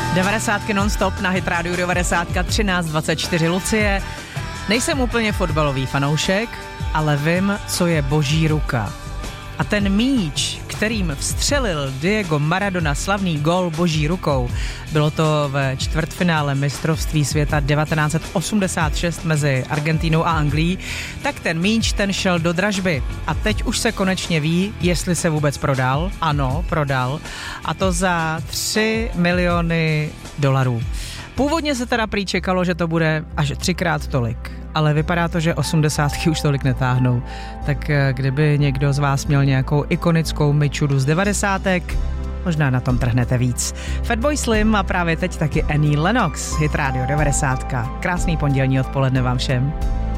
90 non-stop na Hit Radio 90 13:24 Lucie. Nejsem úplně fotbalový fanoušek, ale vím, co je boží ruka. A ten míč, kterým vstřelil Diego Maradona slavný gól boží rukou, bylo to ve čtvrtfinále mistrovství světa 1986 mezi Argentínou a Anglií, tak ten míč ten šel do dražby. A teď už se konečně ví, jestli se vůbec prodal. Ano, prodal. A to za $3 miliony. Původně se teda prý čekalo, že to bude až 3x tolik, ale vypadá to, že 80 už tolik netáhnou. Tak kdyby někdo z vás měl nějakou ikonickou myčudu z 90, možná na tom trhnete víc. Fatboy Slim a právě teď taky Annie Lennox, Hit Radio 90. Krásný pondělní odpoledne vám všem.